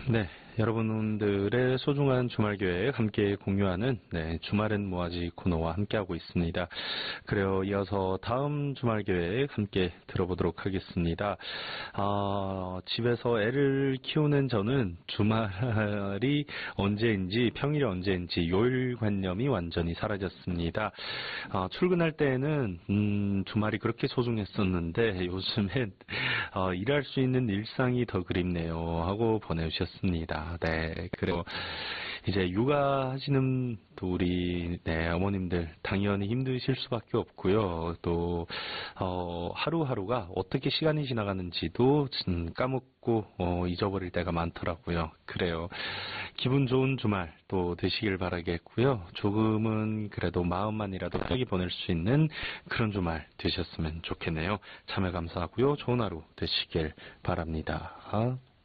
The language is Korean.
네, 여러분들의 소중한 주말 계획 함께 공유하는 주말엔 뭐하지 코너와 함께하고 있습니다. 그래요, 이어서 다음 주말 계획 함께 들어보도록 하겠습니다. 집에서 애를 키우는 저는 주말이 언제인지 평일이 언제인지 요일관념이 완전히 사라졌습니다. 출근할 때에는 주말이 그렇게 소중했었는데 요즘엔 일할 수 있는 일상이 더 그립네요 하고 보내주셨습니다. 네, 그리고 이제 육아하시는 또 우리 어머님들 당연히 힘드실 수밖에 없고요. 또 하루하루가 어떻게 시간이 지나가는지도 까먹고 잊어버릴 때가 많더라고요. 그래요. 기분 좋은 주말 또 되시길 바라겠고요. 조금은 그래도 마음만이라도 편하게 보낼 수 있는 그런 주말 되셨으면 좋겠네요. 참여 감사하고요. 좋은 하루 되시길 바랍니다.